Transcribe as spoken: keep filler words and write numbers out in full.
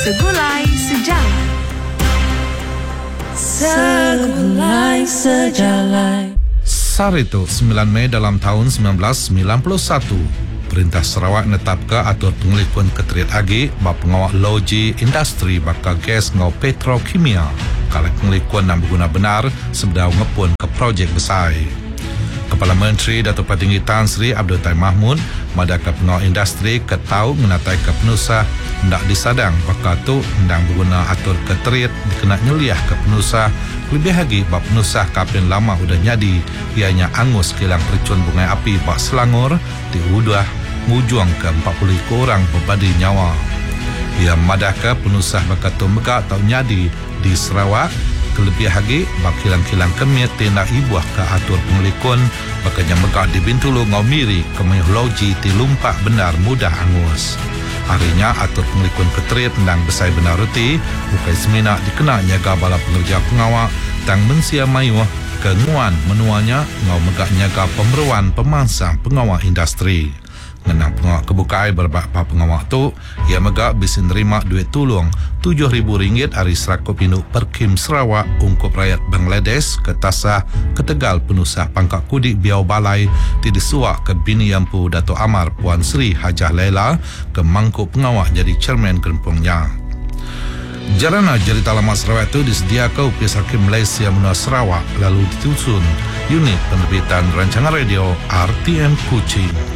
Segulai Sejarah. Segulai Sejarah. Sarito, sembilan Mei dalam tahun sembilan belas sembilan puluh satu, Perintah Sarawak netapkan atur pengelikuan keterit agi bak pengawal loji industri bakal gas ngau petrokimia kalau pengelikuan dan berguna benar sebedau ngepun ke projek besar. Kepala Menteri Datuk Patinggi Tan Sri Abdul Taib Mahmud madaka pengawal industri ketau menatai ke penusah hendak disadang bakal tu hendang berguna atur keterit dikena nyeliah ke penusah lebih lagi bak penusah kapin lama udah nyadi ianya angus kilang percun bunga api bak Selangor di udah mujuang ke empat puluh orang berbadi nyawa. Ia madaka penusah bakal tu megak tau nyadi di Sarawak terlebih lagi bak kilang-kilang kemit tindak ibuah ke atur pengelikun bakanya megak di Bintulu ngau miri kemih loji ti lumpak benar mudah angus. Harinya atur pengelikun ketrit tentang besai benar reti bukai semina dikena nyaga bala pengerja pengawak tang mensia mayuh ke nguan menuanya ngau megak nyaga pemeruan pemangsang pengawak industri. Ngenang pengawak kebukai berbapa pengawak tu, ia megak bisin terima duit tulung tujuh ribu ringgit hari serakop induk Perkim Sarawak ungkup rakyat Bangladesh ke tasah ke Tegal penusah pangkat kudik Biau Balai ti disuak ke bini Yampu Dato' Amar Puan Sri Hajah Laila ke mangkuk pengawak jadi chairman gerempongnya. Jarana cerita lama Sarawak itu disediakan Upis Hakim Malaysia Menua Sarawak lalu ditusun unit penerbitan rancangan radio R T M Kuching.